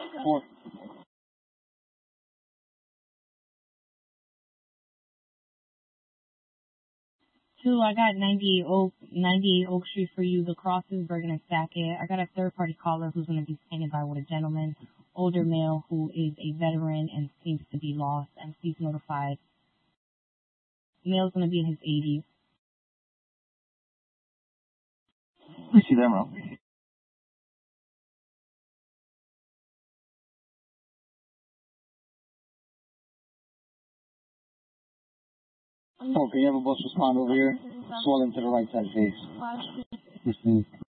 4. 2, I got 98 Oak Street for you. The crosses, we're going to stack it. I got a third-party caller who's going to be standing by with a gentleman, older male who is a veteran and seems to be lost, and please notified. Male's going to be in his 80s. I see them, bro. Oh, can you have a bus respond over here? Swollen to the right side face.